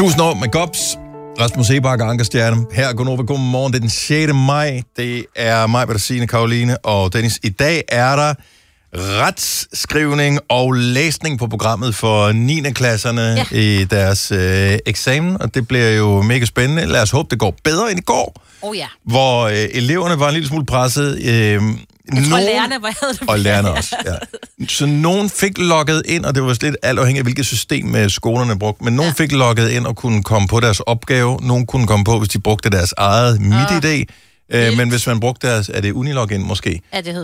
1000 år med Gops. Rasmus Sebak og Anker Stjerne. Her er Gunova. God morgen. Det er den 6. maj. Det er mig, Bertine, Karoline og Dennis. I dag er der retsskrivning og læsning på programmet for 9. klasserne i deres eksamen. Og det bliver jo mega spændende. Lad os håbe, det går bedre end i går. Hvor eleverne var en lille smule presset. Jeg tror, lærerne var havde det. Og lærerne også, ja. Så nogen fik logget ind, og det var lidt alt afhængigt af, hvilket system skolerne brugte, men nogen fik logget ind og kunne komme på deres opgave. Nogen kunne komme på, hvis de brugte deres eget MitID. Men hvis man brugte deres, er det Unilogin måske? Ja, det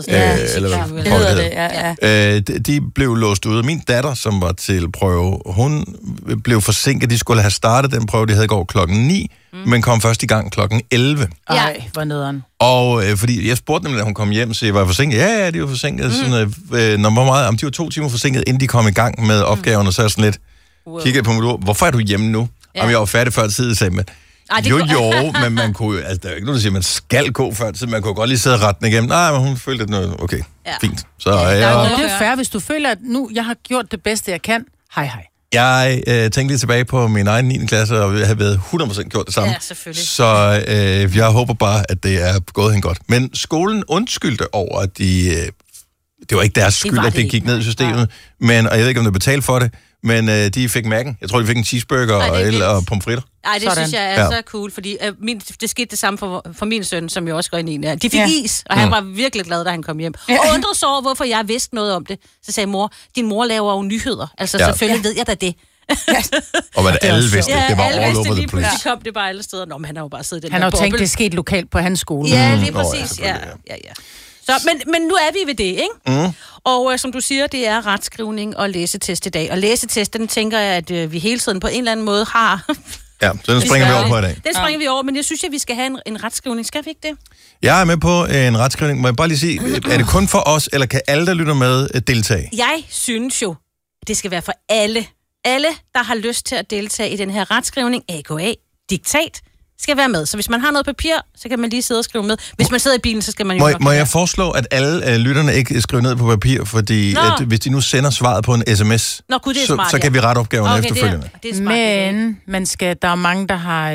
hedder det. De blev låst ud. Min datter, som var til prøve, hun blev forsinket. De skulle have startet den prøve, de havde i går klokken 9, men kom først i gang klokken 11. Ej, hvor nederen. Og fordi jeg spurgte nemlig, da hun kom hjem, så jeg var forsinket. Ja, de var forsinket. Sådan, hvor meget? Om de var 2 timer forsinket, inden de kom i gang med opgaven, og så er sådan lidt, kiggede på mit ord, hvorfor er du hjemme nu? Om jeg var færdig før tid, sagde man. Men man kunne jo, altså der er jo ikke noget, der siger, man skal gå før tid, man kunne godt lige sidde og rette den igennem. Nej, men hun følte, at noget, okay, fint. Så det er fair, hvis du føler, at nu jeg har gjort det bedste, jeg kan. Hej. Jeg tænkte lige tilbage på min egen 9. klasse, og jeg havde været 100% gjort det samme. Ja, selvfølgelig. Så jeg håber bare, at det er gået hen godt. Men skolen undskyldte over, at det var ikke deres skyld, at det gik ned i systemet. Men, og jeg ved ikke, om det betalte for det, men de fik mærken. Jeg tror, de fik en cheeseburger og pomfritter. Nej, det synes jeg er så cool, fordi det skete det samme for min søn, som jo også går ind i en. De fik is, og han var virkelig glad, da han kom hjem. Og undrede sig over, hvorfor jeg vidste noget om det. Så sagde mor, din mor laver jo nyheder. Altså, selvfølgelig ved jeg da det. Og hvad alle vidste, det var all over the place. De kom det bare alle steder. Nå, men han har jo bare siddet i den Han har jo tænkt, det er sket lokalt på hans skole. Ja, lige præcis. Ja. Så, men nu er vi ved det, ikke? Og som du siger, det er retskrivning og læsetest i dag. Og læsetesten tænker jeg, at vi hele tiden på en eller anden måde har. Ja, så den springer vi over på i dag. Den springer vi over, men jeg synes, at vi skal have en retskrivning. Skal vi ikke det? Jeg er med på en retskrivning. Må jeg bare lige sige, er det kun for os, eller kan alle, der lytter med, deltage? Jeg synes jo, det skal være for alle. Alle, der har lyst til at deltage i den her retskrivning, AKA, diktat, skal være med. Så hvis man har noget papir, så kan man lige sidde og skrive med. Hvis man sidder i bilen, så skal man jo Må jeg foreslå, at alle lytterne ikke skriver ned på papir, fordi at, hvis de nu sender svaret på en sms, så kan vi rette opgaven efterfølgende. Det er smart, men der er mange, der har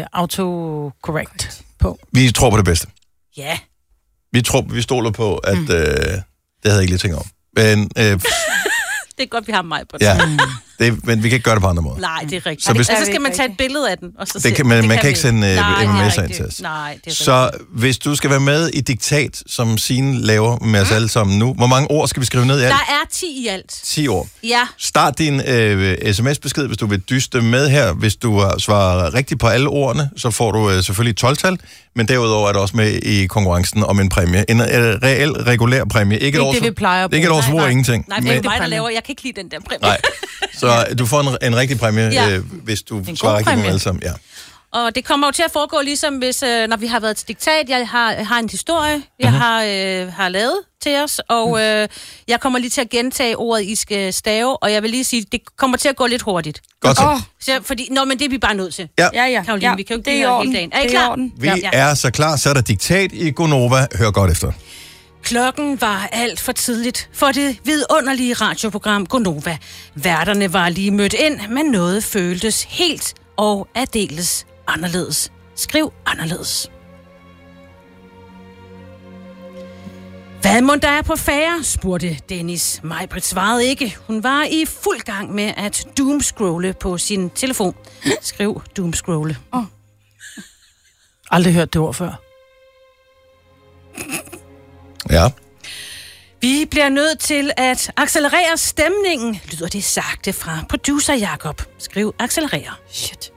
autocorrect på. Vi tror på det bedste. Ja. Vi stoler på, at det havde jeg ikke lige tænkt om. Men det er godt, vi har mig på det. Ja, men vi kan ikke gøre det på andre måder. Nej, det er rigtigt. Så skal man tage et billede af den, og så se. Man kan ikke sende sms'er ind til os. Nej, det er så hvis du skal være med i diktat, som Signe laver med os alle sammen nu, hvor mange ord skal vi skrive ned i alt? Der er 10 i alt. 10 ord. Ja. Start din sms-besked, hvis du vil dyste med her. Hvis du svarer rigtigt på alle ordene, så får du selvfølgelig et 12-tal, men derudover er du også med i konkurrencen om en præmie. En reel, regulær præmie. Ikke et års hvor ingenting. Nej, det er mig, der laver. Jeg kan ikke lide den der præmie. Nej. Så du får en rigtig præmie, hvis du svarer rigtigt med alle sammen. Ja. Og det kommer jo til at foregå ligesom, hvis, når vi har været til diktat. Jeg har en historie, jeg har lavet til os, og jeg kommer lige til at gentage ordet, I skal stave, og jeg vil lige sige, det kommer til at gå lidt hurtigt. Godt så. Fordi, men det er vi bare nødt til. Ja. Karoline, vi kan jo ikke blive hele dagen. Er I klar? Vi er så klar, så er der diktat i Gonova. Hør godt efter. Klokken var alt for tidligt for det vidunderlige radioprogram Gonova. Værterne var lige mødt ind, men noget føltes helt og aldeles anderledes. Skriv anderledes. Hvad må der er på færre, spurgte Dennis. Maj-Britt svarede ikke. Hun var i fuld gang med at doomscrolle på sin telefon. Skriv doomscrolle. Aldrig hørt det ord før. Ja. Vi bliver nødt til at accelerere stemningen, lyder det sagte fra producer Jakob. Skriv accelerere. Shit.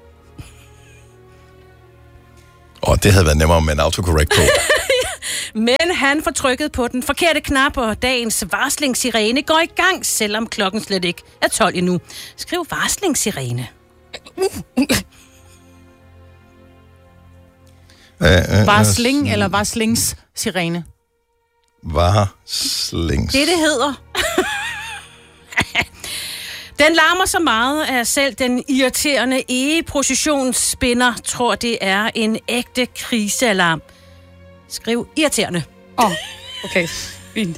Det havde været nemmere med en autocorrect på. Men han får trykket på den forkerte knap, og dagens varslingssirene går i gang, selvom klokken slet ikke er 12 endnu. Skriv varslingssirene. Varsling eller varslingssirene? Varslings. Det hedder. Den larmer så meget, at selv den irriterende egeprocessionsspinner tror, det er en ægte krisealarm. Skriv irriterende. Okay. Fint.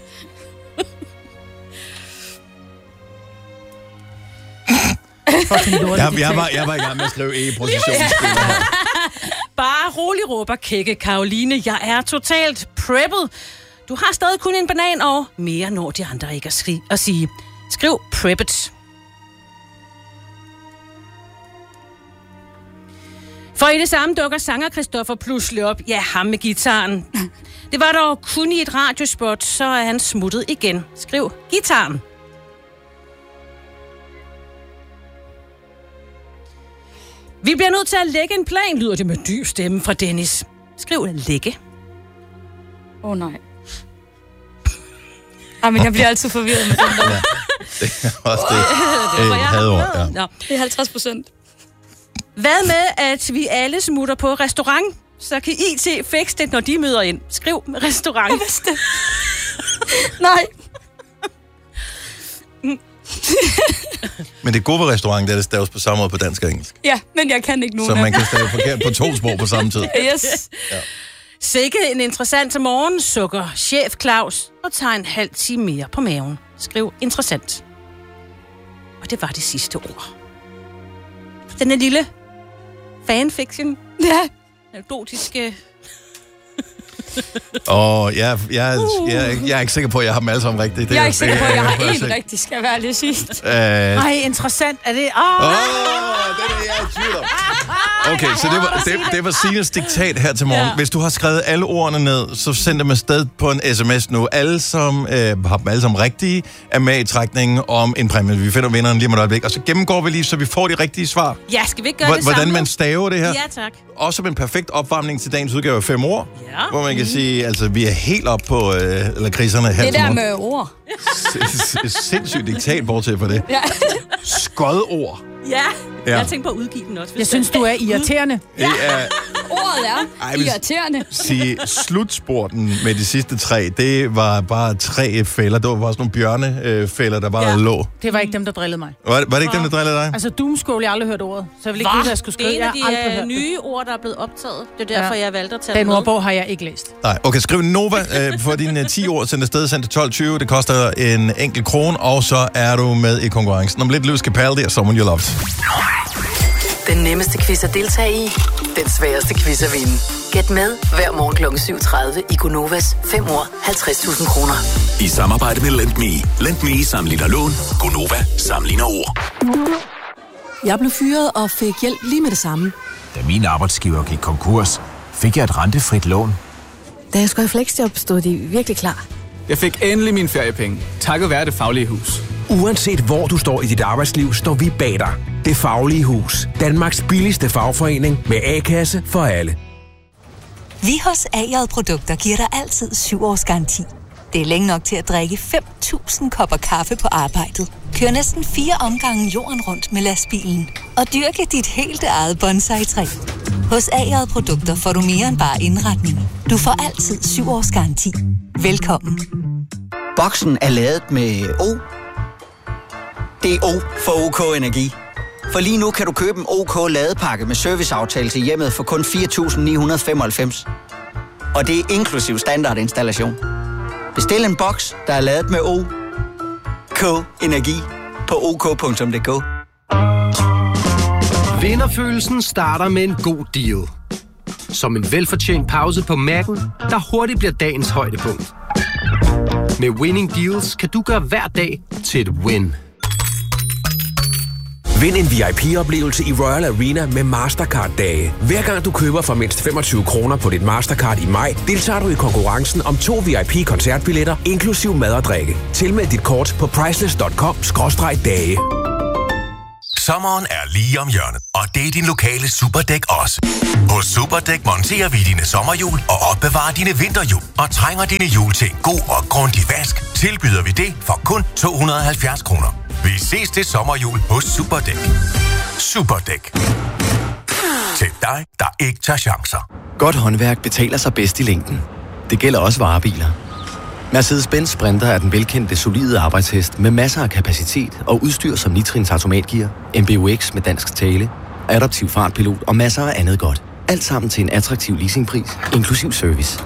Fucking lortet. Jeg var i gang med at skrive E-positionsspiller her. Bare rolig, råber kække Karoline. Jeg er totalt preppet. Du har stadig kun en banan, og mere når de andre ikke at sige. Skriv preppet. For i det samme dukker sanger Christoffer pludselig op. Ja, ham med gitaren. Det var dog kun i et radiospot, så er han smuttet igen. Skriv gitaren. Vi bliver nødt til at lægge en plan, lyder det med dyb stemme fra Dennis. Skriv lægge. Nej. Men jeg bliver altid forvirret med den der. Ja, det er også det. Hadord, ja. Nå. Det er 50%. Hvad med, at vi alle smutter på restaurant? Så kan IT fikse det, når de møder ind. Skriv restaurant. Jeg vidste det. Nej. Men det gode ved restaurant, det er, det staves på samme måde på dansk og engelsk. Ja, men jeg kan ikke nogen Så af man kan stave forkert på 2 sprog på samme tid. Yes. Ja. Sikke en interessant morgen, sukker chef Claus og tager en halv time mere på maven. Skriv interessant. Og det var det sidste ord. Den er lille fanfiction. Ja. Anekdotiske. Og jeg er ikke sikker på, at jeg har dem alle sammen rigtigt. Jeg er ikke sikker på, at jeg har en rigtig, skal være lige sidst. Ej, interessant. Er det... den er jeg i tvivl om. Okay, så det var Signes diktat her til morgen. Ja. Hvis du har skrevet alle ordene ned, så send dem afsted på en sms nu. Alle, som har dem alle sammen rigtige, er med i trækningen om en præmie. Vi finder vinderen lige om et øjeblik. Og så gennemgår vi lige, så vi får de rigtige svar. Ja, skal vi ikke gøre det Hvordan samme? man staver det her. Ja, tak. Også som en perfekt opvarmning til dagens udgave af 5 ord. Ja. Hvor man kan sige, altså vi er helt op på kriserne her. Det der med ord. Sindssygt diktat, bortset for det. Ja. Skodord. Ja, Ja. jeg tænker på at udgive den også. Jeg synes, du er irriterende. Det er... Ordet er irriterende. Sige slutspurten med de sidste 3, det var bare 3 fælder. Det var bare sådan nogle bjørnefælder, der bare lå. Det var ikke dem, der drillede mig. Var det ikke dem, der drillede dig? Altså, doomskål, jeg har aldrig hørt ordet. Så jeg vil ikke vide, hvad jeg skulle skrive. Det er en Jeg har aldrig af hørt de nye ord, der er blevet optaget. Det er derfor, jeg valgte at tage den med. ordbog har jeg ikke læst. Nej, okay, skriv Nova for dine 10 ord, send afsted, send til 12.20. Det koster en enkelt krone, og så er du med i konkurrencen. Om lidt Lewis Capaldi og Someone You Loved. Den nemmeste quiz at deltage i, den sværeste quiz at vinde. Gæt med hver morgen kl. 7.30 i Gonovas 5 år 50.000 kroner. I samarbejde med Lend.Me. Lend.Me sammenligner lån. Gonova sammenligner ord. Jeg blev fyret og fik hjælp lige med det samme. Da min arbejdsgiver gik konkurs, fik jeg et rentefrit lån. Da jeg skulle i fleksjob, stod de virkelig klar. Jeg fik endelig mine feriepenge, takket være Det Faglige Hus. Uanset hvor du står i dit arbejdsliv, står vi bag dig. Det Faglige Hus. Danmarks billigste fagforening med A-kasse for alle. Vi hos A-J Produkter giver dig altid 7 års garanti. Det er længe nok til at drikke 5.000 kopper kaffe på arbejdet. Kør næsten 4 omgange jorden rundt med lastbilen. Og dyrke dit helt eget bonsai-træ. Hos A-J Produkter får du mere end bare indretning. Du får altid 7 års garanti. Velkommen. Boksen er lavet med O. Det er O for OK Energi. For lige nu kan du købe en OK ladepakke med serviceaftale til hjemmet for kun 4.995. Og det er inklusiv standardinstallation. Bestil en boks, der er lavet med OK Energi på OK.dk. Vinderfølelsen starter med en god deal. Som en velfortjent pause på Mac'en, der hurtigt bliver dagens højdepunkt. Med Winning Deals kan du gøre hver dag til et win. Vind en VIP-oplevelse i Royal Arena med Mastercard-dage. Hver gang du køber for mindst 25 kroner på dit Mastercard i maj, deltager du i konkurrencen om 2 VIP-koncertbilletter, inklusiv mad og drikke. Tilmeld dit kort på priceless.com/dage. Sommeren er lige om hjørnet, og det er din lokale Superdæk også. Hos Superdæk monterer vi dine sommerhjul og opbevarer dine vinterhjul. Og trænger dine hjul til en god og grundig vask, tilbyder vi det for kun 270 kroner. Vi ses til sommerhjul hos Superdæk. Superdæk. Til dig, der ikke tager chancer. Godt håndværk betaler sig bedst i længden. Det gælder også varebiler. Mercedes-Benz Sprinter er den velkendte, solide arbejdshest med masser af kapacitet og udstyr som Nitrins automatgear, MBUX med dansk tale, adaptiv fartpilot og masser af andet godt. Alt sammen til en attraktiv leasingpris, inklusiv service.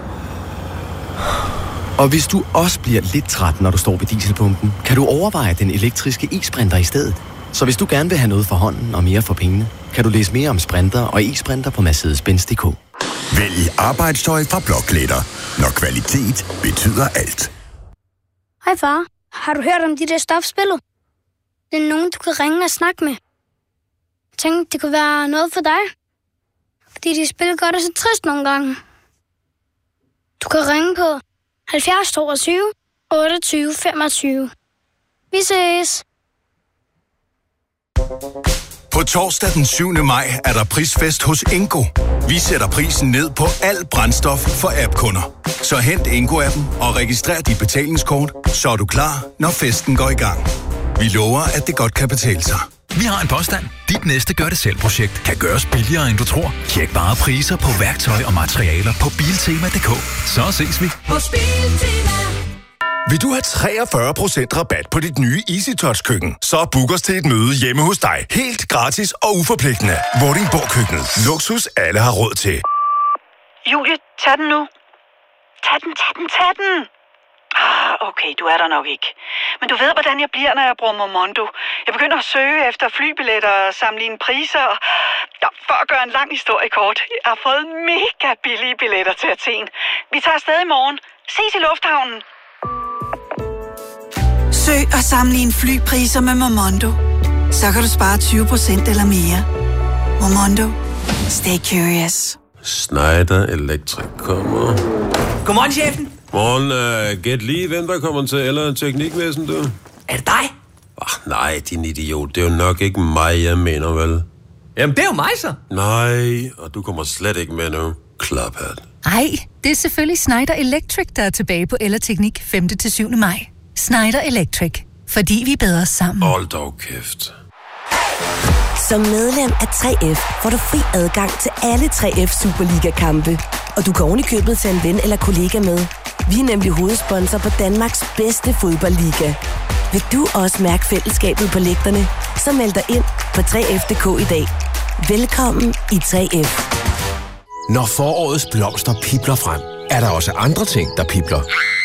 Og hvis du også bliver lidt træt, når du står ved dieselpumpen, kan du overveje den elektriske e-Sprinter i stedet. Så hvis du gerne vil have noget for hånden og mere for pengene, kan du læse mere om Sprinter og e-Sprinter på Mercedes-Benz.dk. Vælg arbejdstøj fra Blokletter, når kvalitet betyder alt. Hej far, har du hørt om de der stofspillet? Det er nogen, du kan ringe og snakke med. Tænk, det kunne være noget for dig. Fordi de spiller godt og så trist nogle gange. Du kan ringe på 70 22 28 25. Vi ses. På torsdag den 7. maj er der prisfest hos Ingo. Vi sætter prisen ned på alt brændstof for app-kunder. Så hent Ingo-appen og registrer dit betalingskort, så er du klar, når festen går i gang. Vi lover, at det godt kan betale sig. Vi har en påstand. Dit næste gør-det-selv-projekt kan gøres billigere, end du tror. Tjek bare priser på værktøj og materialer på Biltema.dk. Så ses vi hos Biltema. Vil du have 43% rabat på dit nye EasyTouch-køkken? Så book os til et møde hjemme hos dig. Helt gratis og uforpligtende. Vordingborg-køkkenet. Luksus, alle har råd til. Julie, tag den nu. Tag den. Okay, du er der nok ikke. Men du ved, hvordan jeg bliver, når jeg bruger Momondo. Jeg begynder at søge efter flybilletter og sammenligne priser. For at gøre en lang historie kort. Jeg har fået mega billige billetter til Athen. Vi tager afsted i morgen. Ses i lufthavnen. Søg og sammenligne flypriser med Momondo. Så kan du spare 20% eller mere. Momondo. Stay curious. Schneider Electric kommer. Godmorgen, chefen. Morgen, gæt lige, hvem der kommer til eller teknikvæsen, du? Er det dig? Nej, din idiot. Det er jo nok ikke mig, jeg mener, vel? Jamen, det er jo mig, så. Nej, og du kommer slet ikke med nu. Klaphat. Ej, det er selvfølgelig Schneider Electric, der er tilbage på Ellerteknik 5. til 7. maj. Schneider Electric. Fordi vi er bedre sammen. Hold dog kæft. Som medlem af 3F får du fri adgang til alle 3F Superliga-kampe. Og du kan ovenikøbet tage en ven eller kollega med. Vi er nemlig hovedsponsor på Danmarks bedste fodboldliga. Vil du også mærke fællesskabet på lægterne? Så meld dig ind på 3F.dk i dag. Velkommen i 3F. Når forårets blomster pipler frem, er der også andre ting, der pipler.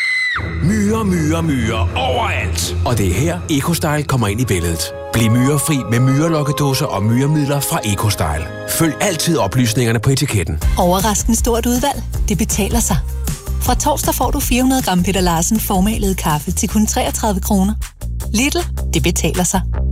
Myrer overalt. Og det er her EcoStyle kommer ind i billedet. Bliv myrefri med myrelokkedåser og myremidler fra EcoStyle. Følg altid oplysningerne på etiketten. Overraskende stort udvalg. Det betaler sig. Fra torsdag får du 400 gram Peter Larsen formalet kaffe til kun 33 kroner. Lidl, det betaler sig.